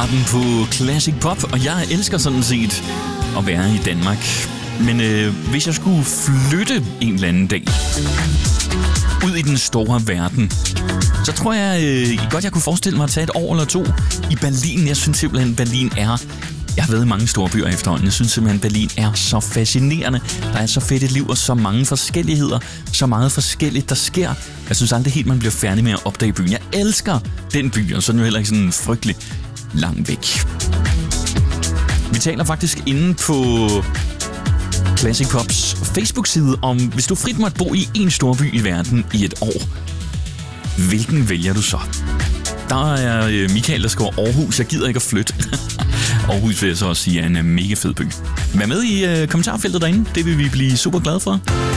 starten på Classic Pop, og jeg elsker sådan set at være i Danmark. Men hvis jeg skulle flytte en eller anden dag ud i den store verden, så tror jeg godt, jeg kunne forestille mig at tage et år eller to i Berlin. Jeg synes simpelthen, Berlin er... Jeg har været i mange store byer efterhånden. Jeg synes simpelthen, Berlin er så fascinerende. Der er så fedt et liv og så mange forskelligheder. Så meget forskelligt, der sker. Jeg synes aldrig helt, man bliver færdig med at opdage byen. Jeg elsker den by, og så er den jo heller ikke sådan frygtelig langt væk. Vi taler faktisk inde på Classic Pops Facebook-side om, hvis du frit måtte bo i en stor by i verden i et år, hvilken vælger du så? Der er Michael, der skriver Aarhus. Jeg gider ikke at flytte. Aarhus vil jeg så også sige er en mega fed by. Vær med i kommentarfeltet derinde. Det vil vi blive super glade for.